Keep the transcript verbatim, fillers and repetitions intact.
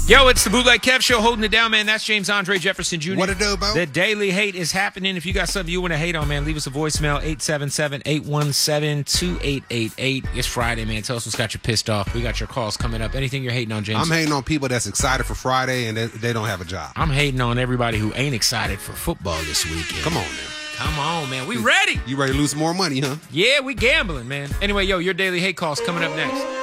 Yo, it's the Bootleg Kev Show, holding it down, man. That's James Andre Jefferson Junior What it do, Bo? The daily hate is happening. If you got something you want to hate on, man, leave us a voicemail, eight seven seven, eight one seven, two eight eight eight. It's Friday, man. Tell us what's got you pissed off. We got your calls coming up. Anything you're hating on, James? I'm hating on people that's excited for Friday and they, they don't have a job. I'm hating on everybody who ain't excited for football this weekend. Come on, man. Come on, man. We ready. You ready to lose some more money, huh? Yeah, we gambling, man. Anyway, yo, your daily hate calls coming up next.